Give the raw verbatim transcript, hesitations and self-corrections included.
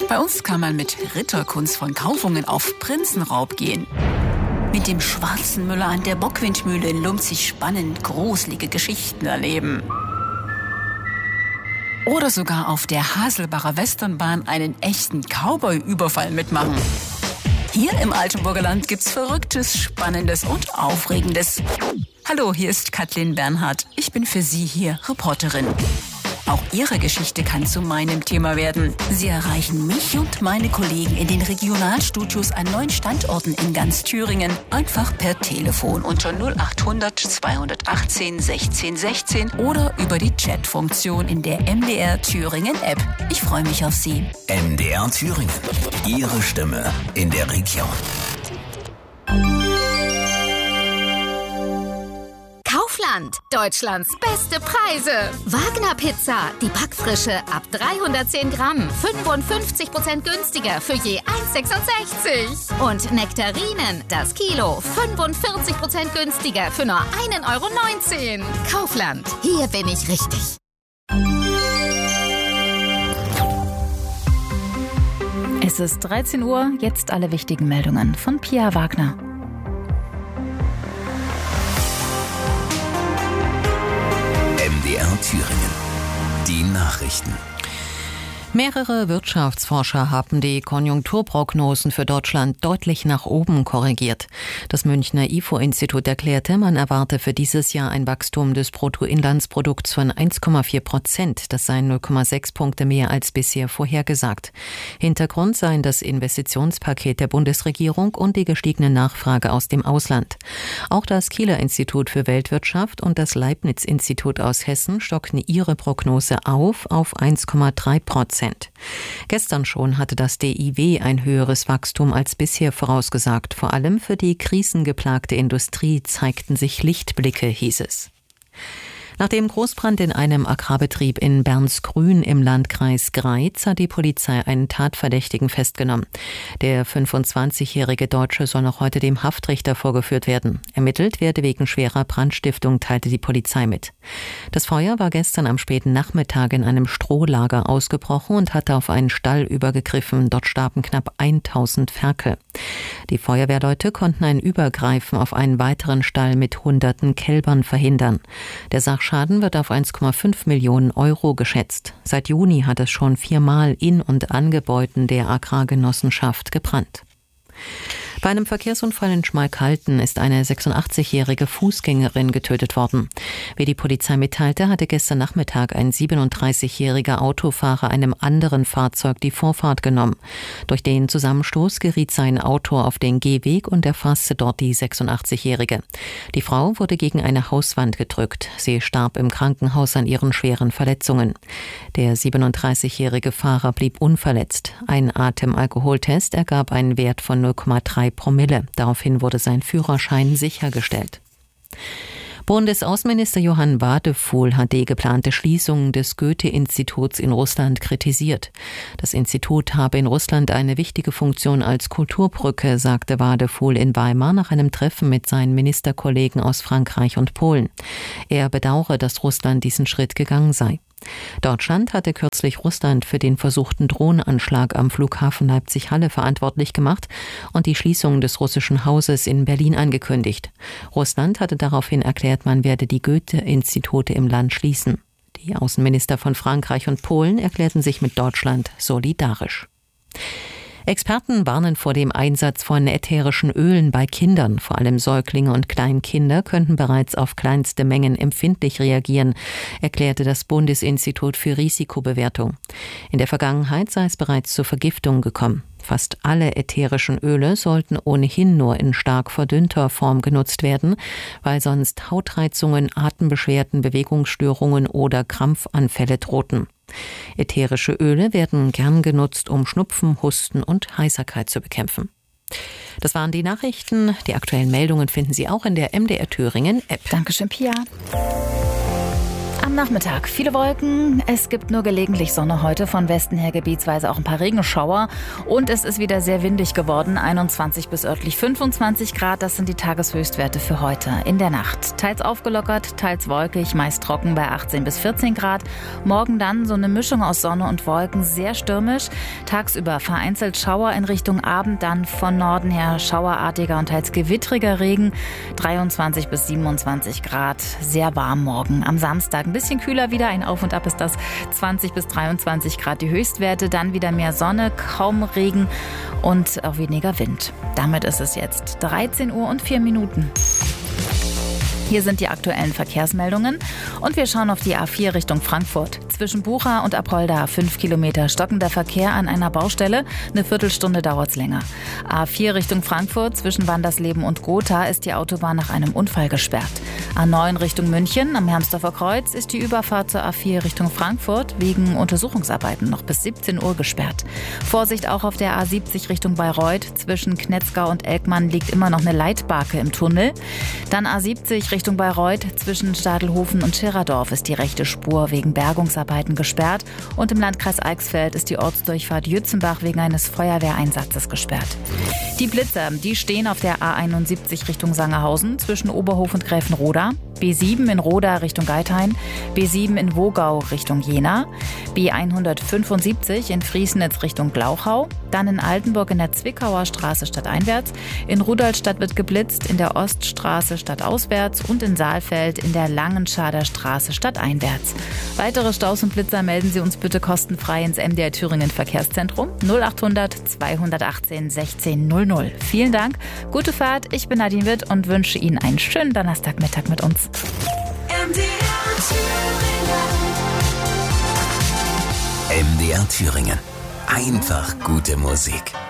Bei uns kann man mit Ritterkunst von Kaufungen auf Prinzenraub gehen. Mit dem schwarzen Müller an der Bockwindmühle in Lumpzig spannend gruselige Geschichten erleben. Oder sogar auf der Haselbacher Westernbahn einen echten Cowboy-Überfall mitmachen. Hier im Altenburger Land gibt's Verrücktes, Spannendes und Aufregendes. Hallo, hier ist Kathleen Bernhard. Ich bin für Sie hier Reporterin. Auch Ihre Geschichte kann zu meinem Thema werden. Sie erreichen mich und meine Kollegen in den Regionalstudios an neun Standorten in ganz Thüringen einfach per Telefon unter null acht hundert zweihundertachtzehn sechzehn sechzehn oder über die Chatfunktion in der M D R Thüringen App. Ich freue mich auf Sie. M D R Thüringen. Ihre Stimme in der Region. Kaufland, Deutschlands beste Preise. Wagner Pizza, die Backfrische ab dreihundertzehn Gramm, fünfundfünfzig Prozent günstiger für je eins sechsundsechzig. Und Nektarinen, das Kilo, fünfundvierzig Prozent günstiger für nur ein Euro neunzehn. Kaufland, hier bin ich richtig. Es ist dreizehn Uhr, jetzt alle wichtigen Meldungen von Pia Wagner. M D R Thüringen. Die Nachrichten. Mehrere Wirtschaftsforscher haben die Konjunkturprognosen für Deutschland deutlich nach oben korrigiert. Das Münchner I F O-Institut erklärte, man erwarte für dieses Jahr ein Wachstum des Bruttoinlandsprodukts von eins Komma vier Prozent. Das seien null Komma sechs Punkte mehr als bisher vorhergesagt. Hintergrund seien das Investitionspaket der Bundesregierung und die gestiegene Nachfrage aus dem Ausland. Auch das Kieler Institut für Weltwirtschaft und das Leibniz-Institut aus Hessen stockten ihre Prognose auf auf eins Komma drei Prozent. Gestern schon hatte das D I W ein höheres Wachstum als bisher vorausgesagt. Vor allem für die krisengeplagte Industrie zeigten sich Lichtblicke, hieß es. Nach dem Großbrand in einem Agrarbetrieb in Bernsgrün im Landkreis Greiz hat die Polizei einen Tatverdächtigen festgenommen. Der fünfundzwanzigjährige Deutsche soll noch heute dem Haftrichter vorgeführt werden. Ermittelt werde wegen schwerer Brandstiftung, teilte die Polizei mit. Das Feuer war gestern am späten Nachmittag in einem Strohlager ausgebrochen und hatte auf einen Stall übergegriffen. Dort starben knapp tausend Ferkel. Die Feuerwehrleute konnten ein Übergreifen auf einen weiteren Stall mit hunderten Kälbern verhindern. Der Sachschaden wird auf eins Komma fünf Millionen Euro geschätzt. Seit Juni hat es schon viermal in und an Gebäuden der Agrargenossenschaft gebrannt. Bei einem Verkehrsunfall in Schmalkalden ist eine sechsundachtzigjährige Fußgängerin getötet worden. Wie die Polizei mitteilte, hatte gestern Nachmittag ein siebenunddreißigjähriger Autofahrer einem anderen Fahrzeug die Vorfahrt genommen. Durch den Zusammenstoß geriet sein Auto auf den Gehweg und erfasste dort die sechsundachtzigjährige. Die Frau wurde gegen eine Hauswand gedrückt. Sie starb im Krankenhaus an ihren schweren Verletzungen. Der siebenunddreißigjährige Fahrer blieb unverletzt. Ein Atemalkoholtest ergab einen Wert von null Komma drei Promille. Daraufhin wurde sein Führerschein sichergestellt. Bundesaußenminister Johann Wadefuhl hat die geplante Schließung des Goethe-Instituts in Russland kritisiert. Das Institut habe in Russland eine wichtige Funktion als Kulturbrücke, sagte Wadefuhl in Weimar nach einem Treffen mit seinen Ministerkollegen aus Frankreich und Polen. Er bedauere, dass Russland diesen Schritt gegangen sei. Deutschland hatte kürzlich Russland für den versuchten Drohnenanschlag am Flughafen Leipzig-Halle verantwortlich gemacht und die Schließung des russischen Hauses in Berlin angekündigt. Russland hatte daraufhin erklärt, man werde die Goethe-Institute im Land schließen. Die Außenminister von Frankreich und Polen erklärten sich mit Deutschland solidarisch. Experten warnen vor dem Einsatz von ätherischen Ölen bei Kindern. Vor allem Säuglinge und Kleinkinder könnten bereits auf kleinste Mengen empfindlich reagieren, erklärte das Bundesinstitut für Risikobewertung. In der Vergangenheit sei es bereits zur Vergiftung gekommen. Fast alle ätherischen Öle sollten ohnehin nur in stark verdünnter Form genutzt werden, weil sonst Hautreizungen, Atembeschwerden, Bewegungsstörungen oder Krampfanfälle drohten. Ätherische Öle werden gern genutzt, um Schnupfen, Husten und Heiserkeit zu bekämpfen. Das waren die Nachrichten. Die aktuellen Meldungen finden Sie auch in der M D R Thüringen App. Dankeschön, Pia. Am Nachmittag. Viele Wolken, es gibt nur gelegentlich Sonne heute, von Westen her gebietsweise auch ein paar Regenschauer und es ist wieder sehr windig geworden, einundzwanzig bis örtlich fünfundzwanzig Grad, das sind die Tageshöchstwerte für heute. In der Nacht teils aufgelockert, teils wolkig, meist trocken bei achtzehn bis vierzehn Grad. Morgen dann so eine Mischung aus Sonne und Wolken, sehr stürmisch. Tagsüber vereinzelt Schauer in Richtung Abend, dann von Norden her schauerartiger und teils gewittriger Regen, dreiundzwanzig bis siebenundzwanzig Grad, sehr warm morgen. Am Samstag ein bisschen kühler wieder, ein Auf und Ab ist das, zwanzig bis dreiundzwanzig Grad die Höchstwerte, dann wieder mehr Sonne, kaum Regen und auch weniger Wind. Damit ist es jetzt dreizehn Uhr und vier Minuten. Hier sind die aktuellen Verkehrsmeldungen und wir schauen auf die A vier Richtung Frankfurt. Zwischen Bucha und Apolda fünf Kilometer stockender Verkehr an einer Baustelle. Eine Viertelstunde dauert's länger. A vier Richtung Frankfurt zwischen Wandersleben und Gotha ist die Autobahn nach einem Unfall gesperrt. A neun Richtung München am Hermsdorfer Kreuz ist die Überfahrt zur A vier Richtung Frankfurt wegen Untersuchungsarbeiten noch bis siebzehn Uhr gesperrt. Vorsicht auch auf der A siebzig Richtung Bayreuth. Zwischen Knetzgau und Elkmann liegt immer noch eine Leitbarke im Tunnel. Dann A siebzig Richtung Bayreuth. Zwischen Stadelhofen und Schirerdorf ist die rechte Spur wegen Bergungsarbeiten gesperrt. Und im Landkreis Eichsfeld ist die Ortsdurchfahrt Jützenbach wegen eines Feuerwehreinsatzes gesperrt. Die Blitzer, die stehen auf der A einundsiebzig Richtung Sangerhausen zwischen Oberhof und Gräfenroda. B sieben in Roda Richtung Geithain, B sieben in Wogau Richtung Jena, B hundertfünfundsiebzig in Friesnitz Richtung Glauchau, dann in Altenburg in der Zwickauer Straße stadteinwärts, in Rudolstadt wird geblitzt, in der Oststraße stadtauswärts und in Saalfeld in der Langenschader Straße stadteinwärts. Weitere Staus und Blitzer melden Sie uns bitte kostenfrei ins M D R Thüringen Verkehrszentrum null achthundert zweihundertachtzehn sechzehn null null. Vielen Dank, gute Fahrt, ich bin Nadine Witt und wünsche Ihnen einen schönen Donnerstagmittag mit uns. M D R Thüringen. M D R Thüringen. Einfach gute Musik.